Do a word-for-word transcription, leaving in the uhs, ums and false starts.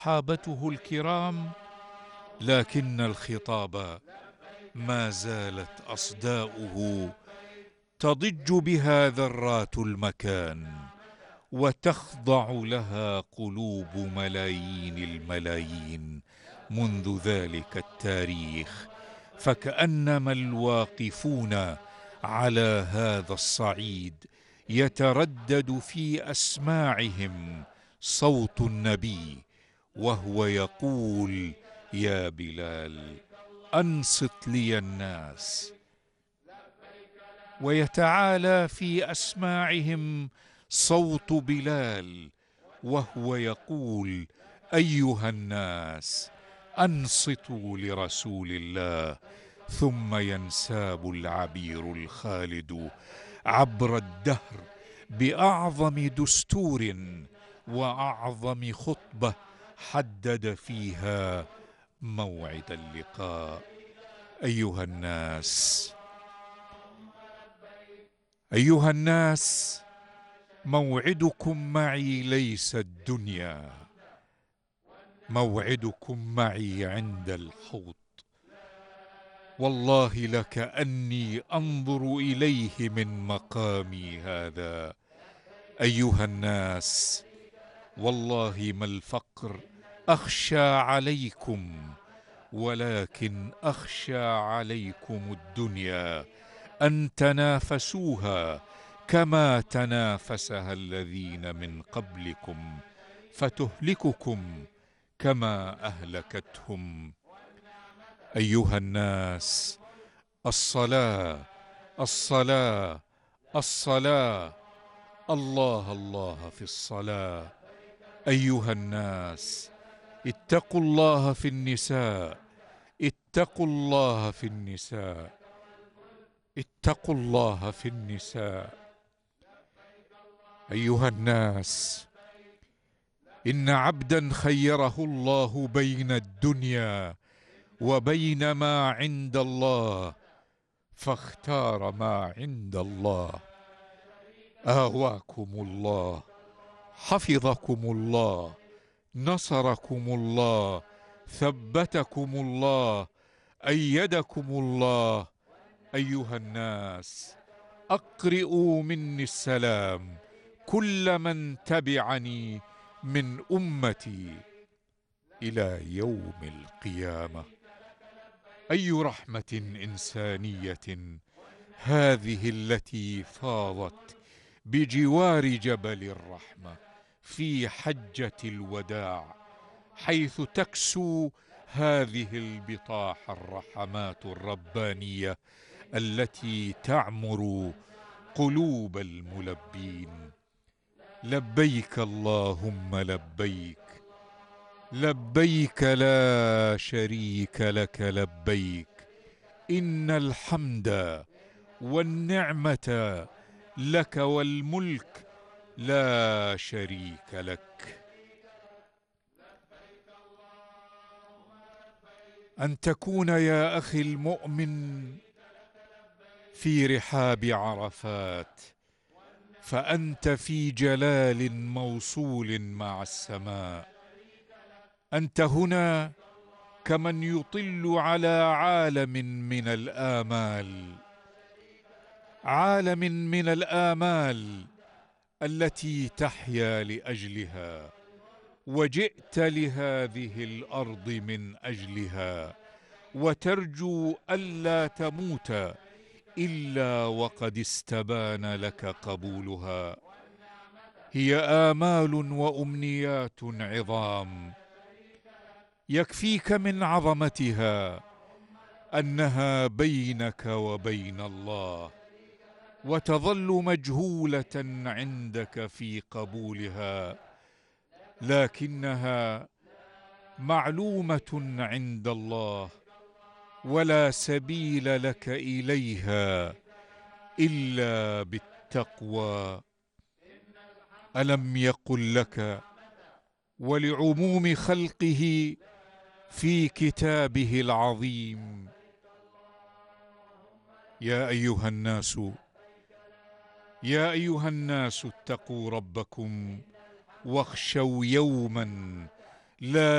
صحابته الكرام، لكن الخطاب ما زالت أصداؤه تضج بها ذرات المكان، وتخضع لها قلوب ملايين الملايين منذ ذلك التاريخ. فكأنما الواقفون على هذا الصعيد يتردد في أسماعهم صوت النبي وهو يقول: يا بلال أنصت لي الناس. ويتعالى في أسماعهم صوت بلال وهو يقول: أيها الناس أنصتوا لرسول الله. ثم ينساب العبير الخالد عبر الدهر بأعظم دستور وأعظم خطبة حدد فيها موعد اللقاء. أيها الناس أيها الناس موعدكم معي ليس الدنيا، موعدكم معي عند الحوض. والله لكأني أنظر إليه من مقامي هذا. أيها الناس والله ما الفقر أخشى عليكم، ولكن أخشى عليكم الدنيا، أن تنافسوها كما تنافسها الذين من قبلكم فتهلككم كما أهلكتهم. أيها الناس الصلاة الصلاة الصلاة، الله الله في الصلاة. أيها الناس اتقوا الله في النساء، اتقوا الله في النساء، اتقوا الله في النساء. أيها الناس إن عبدا خيره الله بين الدنيا وبين ما عند الله فاختار ما عند الله. آواكم الله، حفظكم الله، نصركم الله، ثبتكم الله، أيدكم الله. أيها الناس أقرئوا مني السلام كل من تبعني من أمتي إلى يوم القيامة. أي رحمة إنسانية هذه التي فاضت بجوار جبل الرحمة في حجة الوداع، حيث تكسو هذه البطاح الرحمات الربانية التي تعمر قلوب الملبين. لبيك اللهم لبيك، لبيك لا شريك لك لبيك، إن الحمد والنعمة لك والملك لا شريك لك. أن تكون يا أخي المؤمن في رحاب عرفات فأنت في جلال موصول مع السماء. أنت هنا كمن يطل على عالم من الآمال، عالم من الآمال التي تحيا لأجلها، وجئت لهذه الأرض من أجلها، وترجو ألا تموت إلا وقد استبان لك قبولها. هي آمال وأمنيات عظام، يكفيك من عظمتها أنها بينك وبين الله، وتظل مجهولة عندك في قبولها، لكنها معلومة عند الله، ولا سبيل لك إليها إلا بالتقوى. ألم يقل لك ولعموم خلقه في كتابه العظيم: يا أيها الناس يا أيها الناس اتقوا ربكم واخشوا يوما لا